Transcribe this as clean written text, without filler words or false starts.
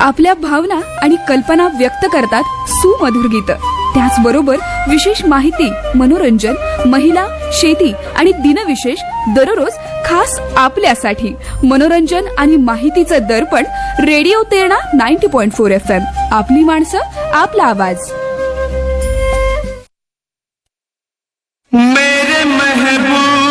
आपल्या भावना आणि कल्पना व्यक्त करतात सुमधुर गीतं. त्याचबरोबर विशेष माहिती, मनोरंजन, महिला, शेती आणि दिनविशेष दररोज खास आपल्यासाठी. मनोरंजन आणि माहितीचं दर्पण रेडिओ तेरणा 90.4 FM. आपली माणसं, आपला आवाज.